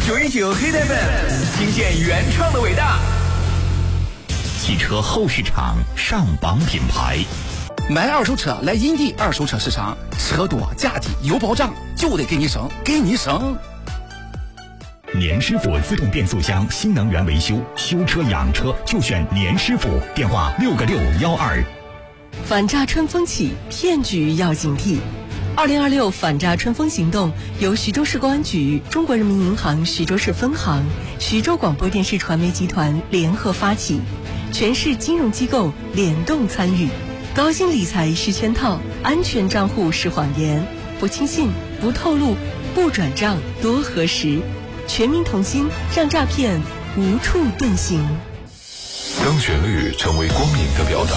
919黑带粉，听见原创的伟大。 汽车后市场上榜品牌， 买二手车来银地二手车市场，车多价低有保障，就得给你省，给你省。 年师傅自动变速箱新能源维修，修车养车就选年师傅，电话6个612。 反诈春风起，骗局要警惕。2026反诈春风行动由徐州市公安局、中国人民银行徐州市分行、徐州广播电视传媒集团联合发起，全市金融机构联动参与。高薪理财是圈套，安全账户是谎言，不轻信，不透露，不转账，多核实。全民同心，让诈骗无处遁形。 让旋律成为光影的表达，